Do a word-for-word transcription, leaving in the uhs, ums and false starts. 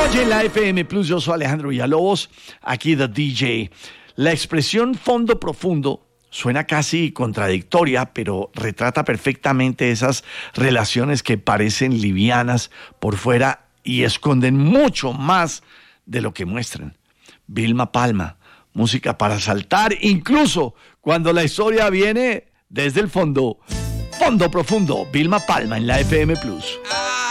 Oye, en la F M Plus, yo soy Alejandro Villalobos, aquí The D J. La expresión fondo profundo suena casi contradictoria, pero retrata perfectamente esas relaciones que parecen livianas por fuera y esconden mucho más de lo que muestran. Vilma Palma, música para saltar, incluso cuando la historia viene desde el fondo. Fondo profundo, Vilma Palma en la F M Plus.